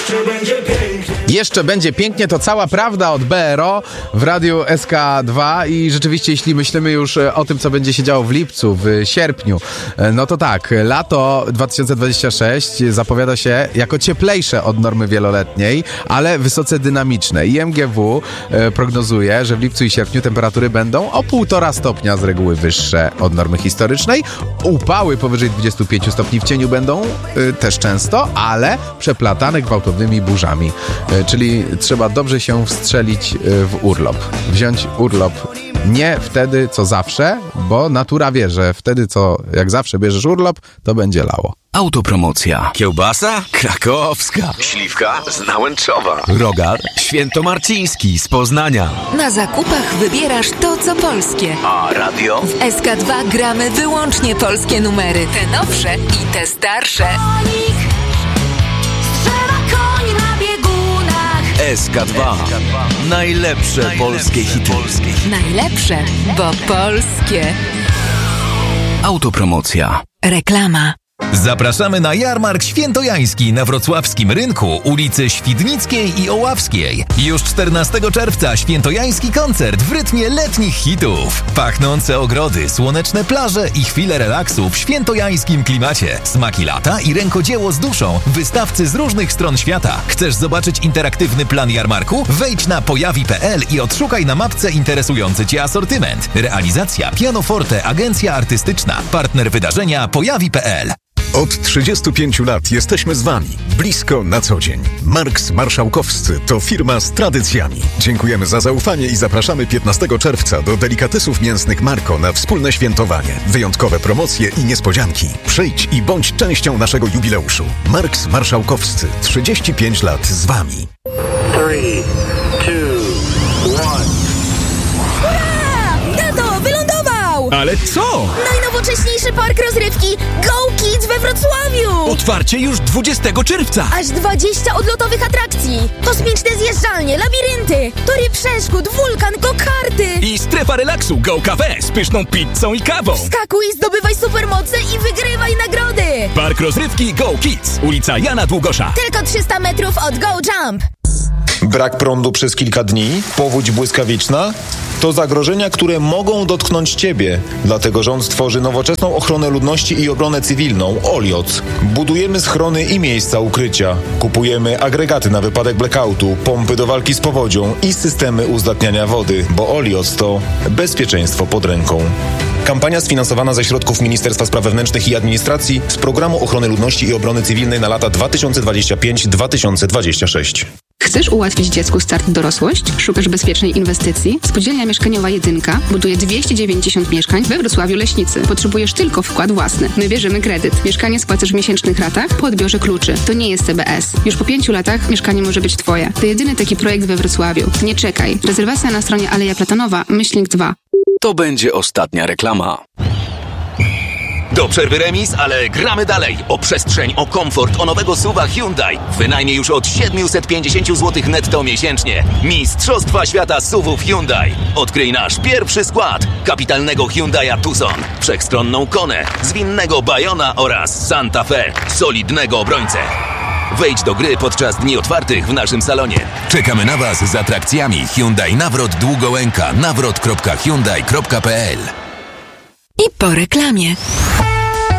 Jeszcze będzie pięknie, to cała prawda od BRO w Radiu SK2 i rzeczywiście jeśli myślimy już o tym, co będzie się działo w lipcu, w sierpniu, no to tak, lato 2026 zapowiada się jako cieplejsze od normy wieloletniej, ale wysoce dynamiczne. IMGW prognozuje, że w lipcu i sierpniu temperatury będą o 1,5 stopnia z reguły wyższe od normy historycznej. Upały powyżej 25 stopni w cieniu będą też często, ale przeplatane gwałtownymi burzami. Czyli trzeba dobrze się wstrzelić w urlop. Wziąć urlop nie wtedy, co zawsze, bo natura wie, że wtedy, co jak zawsze bierzesz urlop, to będzie lało. Autopromocja. Kiełbasa? Krakowska. Śliwka z Nałęczowa. Rogal świętomarciński z Poznania. Na zakupach wybierasz to, co polskie. A radio? W SK2 gramy wyłącznie polskie numery. Te nowsze i te starsze. SK2. Najlepsze polskie hity. Najlepsze, bo polskie. Autopromocja. Reklama. Zapraszamy na jarmark świętojański na wrocławskim rynku, ulicy Świdnickiej i Oławskiej. Już 14 czerwca świętojański koncert w rytmie letnich hitów. Pachnące ogrody, słoneczne plaże i chwile relaksu w świętojańskim klimacie. Smaki lata i rękodzieło z duszą. Wystawcy z różnych stron świata. Chcesz zobaczyć interaktywny plan jarmarku? Wejdź na pojawi.pl i odszukaj na mapce interesujący Cię asortyment. Realizacja Pianoforte Agencja Artystyczna. Partner wydarzenia pojawi.pl. Od 35 lat jesteśmy z Wami, blisko na co dzień. Marks Marszałkowscy to firma z tradycjami. Dziękujemy za zaufanie i zapraszamy 15 czerwca do delikatesów mięsnych Marko na wspólne świętowanie, wyjątkowe promocje i niespodzianki. Przyjdź i bądź częścią naszego jubileuszu. Marks Marszałkowscy, 35 lat z Wami. 3, 2, 1. Tato, wylądował! Ale co? Najnowocześniejszy park rozrywki Go Kids we Wrocławiu! Otwarcie już 20 czerwca! Aż 20 odlotowych atrakcji! Kosmiczne zjeżdżalnie, labirynty, tory przeszkód, wulkan, go-karty! I strefa relaksu Go Cafe z pyszną pizzą i kawą! Skakuj, zdobywaj supermoce i wygrywaj nagrody! Park rozrywki Go Kids, ulica Jana Długosza. Tylko 300 metrów od Go Jump! Brak prądu przez kilka dni? Powódź błyskawiczna? To zagrożenia, które mogą dotknąć Ciebie. Dlatego rząd tworzy nowoczesną ochronę ludności i obronę cywilną OLIOC. Budujemy schrony i miejsca ukrycia. Kupujemy agregaty na wypadek blackoutu, pompy do walki z powodzią i systemy uzdatniania wody, bo OLIOC to bezpieczeństwo pod ręką. Kampania sfinansowana ze środków Ministerstwa Spraw Wewnętrznych i Administracji z Programu Ochrony Ludności i Obrony Cywilnej na lata 2025-2026. Chcesz ułatwić dziecku start w dorosłość? Szukasz bezpiecznej inwestycji? Spółdzielnia Mieszkaniowa Jedynka buduje 290 mieszkań we Wrocławiu Leśnicy. Potrzebujesz tylko wkład własny. My bierzemy kredyt. Mieszkanie spłacasz w miesięcznych ratach po odbiorze kluczy. To nie jest CBS. Już po 5 latach mieszkanie może być Twoje. To jedyny taki projekt we Wrocławiu. Nie czekaj. Rezerwacja na stronie Aleja Platanowa, /2. To będzie ostatnia reklama. Do przerwy remis, ale gramy dalej. O przestrzeń, o komfort, o nowego SUV-a Hyundai. Wynajmie już od 750 zł netto miesięcznie. Mistrzostwa świata SUV-ów Hyundai. Odkryj nasz pierwszy skład. Kapitalnego Hyundai'a Tucson, wszechstronną Konę, zwinnego Bayona oraz Santa Fe, solidnego obrońcę. Wejdź do gry podczas dni otwartych w naszym salonie. Czekamy na Was z atrakcjami Hyundai Nawrot Długołęka nawrot.hyundai.pl. I po reklamie.